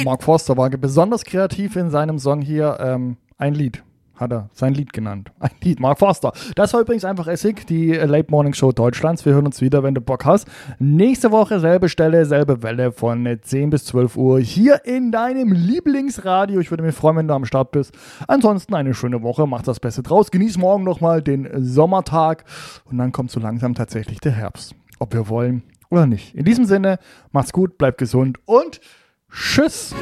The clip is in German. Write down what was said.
Mark Forster war besonders kreativ in seinem Song hier. Ein Lied. Hat er sein Lied genannt. Ein Lied, Mark Forster. Das war übrigens einfach Essig, die Late Morning Show Deutschlands. Wir hören uns wieder, wenn du Bock hast. Nächste Woche selbe Stelle, selbe Welle von 10 bis 12 Uhr hier in deinem Lieblingsradio. Ich würde mich freuen, wenn du am Start bist. Ansonsten eine schöne Woche, mach das Beste draus. Genieß morgen nochmal den Sommertag und dann kommt so langsam tatsächlich der Herbst. Ob wir wollen oder nicht. In diesem Sinne, macht's gut, bleibt gesund und tschüss.